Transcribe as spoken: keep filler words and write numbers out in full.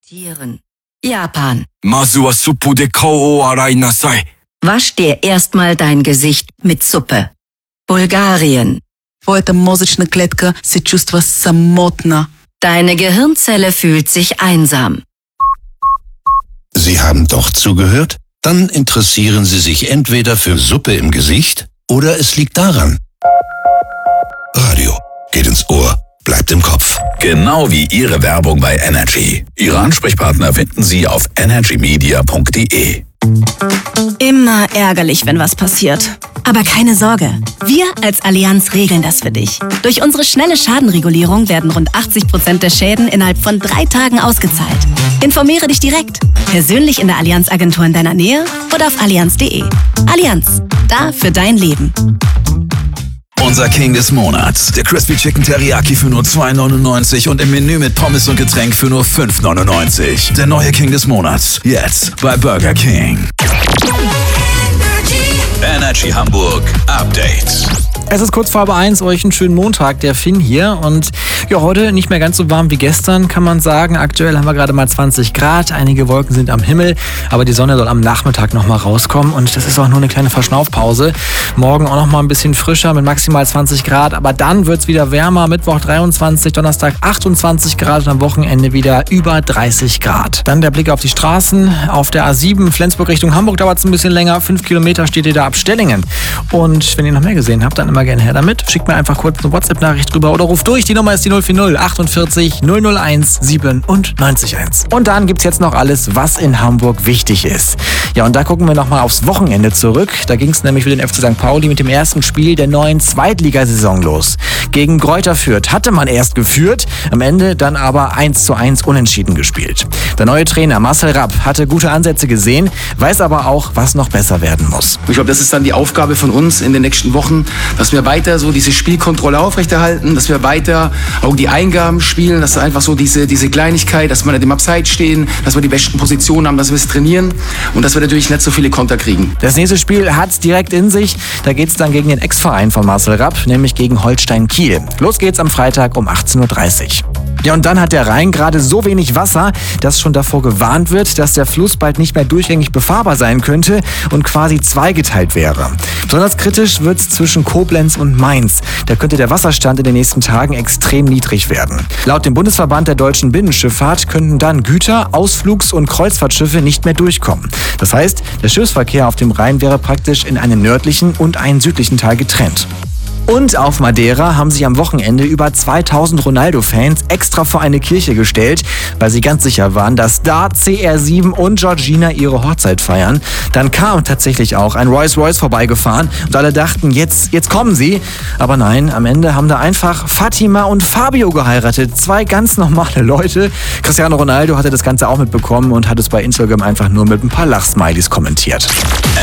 Tieren. Japan. まずはスープで顔を洗いなさい。 Wasch dir erstmal dein Gesicht mit Suppe. Bulgarien. Твоята мозъчна клетка се чувства самотна. Deine Gehirnzelle fühlt sich einsam. Sie haben doch zugehört? Dann interessieren Sie sich entweder für Suppe im Gesicht oder es liegt daran. Radio geht ins Ohr, bleibt im Kopf. Genau wie Ihre Werbung bei Energy. Ihre Ansprechpartner finden Sie auf energy media punkt de. Immer ärgerlich, wenn was passiert. Aber keine Sorge, wir als Allianz regeln das für dich. Durch unsere schnelle Schadenregulierung werden rund achtzig Prozent der Schäden innerhalb von drei Tagen ausgezahlt. Informiere dich direkt, persönlich in der Allianz-Agentur in deiner Nähe oder auf allianz punkt de. Allianz, da für dein Leben. Unser King des Monats. Der Crispy Chicken Teriyaki für nur zwei neunundneunzig und im Menü mit Pommes und Getränk für nur fünf neunundneunzig. Der neue King des Monats. Jetzt bei Burger King. Energy Hamburg Update. Es ist kurz vor halb eins, euch einen schönen Montag, der Finn hier. Und ja, heute nicht mehr ganz so warm wie gestern, kann man sagen. Aktuell haben wir gerade mal zwanzig Grad, einige Wolken sind am Himmel, aber die Sonne soll am Nachmittag nochmal rauskommen und das ist auch nur eine kleine Verschnaufpause. Morgen auch nochmal ein bisschen frischer mit maximal zwanzig Grad, aber dann wird's wieder wärmer. Mittwoch dreiundzwanzig, Donnerstag achtundzwanzig Grad und am Wochenende wieder über dreißig Grad. Dann der Blick auf die Straßen. Auf der A sieben Flensburg Richtung Hamburg dauert es ein bisschen länger. Fünf Kilometer steht ihr da ab Stellingen. Und wenn ihr noch mehr gesehen habt, dann immer gerne her damit. Schickt mir einfach kurz eine WhatsApp-Nachricht drüber oder ruft durch. Die Nummer ist die null vier null achtundvierzig null null eins siebenundneunzig eins. Und dann gibt's jetzt noch alles, was in Hamburg wichtig ist. Ja, und da gucken wir nochmal aufs Wochenende zurück. Da ging es nämlich für den F C Sankt Pauli mit dem ersten Spiel der neuen Zweitligasaison los. Gegen Greuther Fürth hatte man erst geführt, am Ende dann aber eins zu eins unentschieden gespielt. Der neue Trainer Marcel Rapp hatte gute Ansätze gesehen, weiß aber auch, was noch besser werden muss. Ich glaube, das ist dann die Aufgabe von uns in den nächsten Wochen, dass wir weiter so diese Spielkontrolle aufrechterhalten, dass wir weiter auch die Eingaben spielen, dass einfach so diese, diese Kleinigkeit, dass wir nicht im Abseits stehen, dass wir die besten Positionen haben, dass wir es trainieren und dass wir natürlich nicht so viele Konter kriegen. Das nächste Spiel hat's direkt in sich. Da geht's dann gegen den Ex-Verein von Marcel Rapp, nämlich gegen Holstein Kiel. Los geht's am Freitag um achtzehn Uhr dreißig. Ja, und dann hat der Rhein gerade so wenig Wasser, dass schon davor gewarnt wird, dass der Fluss bald nicht mehr durchgängig befahrbar sein könnte und quasi zweigeteilt wäre. Besonders kritisch wird's zwischen Koblenz und Mainz. Da könnte der Wasserstand in den nächsten Tagen extrem niedrig werden. Laut dem Bundesverband der deutschen Binnenschifffahrt könnten dann Güter-, Ausflugs- und Kreuzfahrtschiffe nicht mehr durchkommen. Das heißt, der Schiffsverkehr auf dem Rhein wäre praktisch in einen nördlichen und einen südlichen Teil getrennt. Und auf Madeira haben sich am Wochenende über zweitausend Ronaldo-Fans extra vor eine Kirche gestellt, weil sie ganz sicher waren, dass Star, C R sieben und Georgina ihre Hochzeit feiern. Dann kam tatsächlich auch ein Rolls-Royce vorbeigefahren und alle dachten, jetzt, jetzt kommen sie. Aber nein, am Ende haben da einfach Fatima und Fabio geheiratet. Zwei ganz normale Leute. Cristiano Ronaldo hatte das Ganze auch mitbekommen und hat es bei Instagram einfach nur mit ein paar Lachsmilies kommentiert.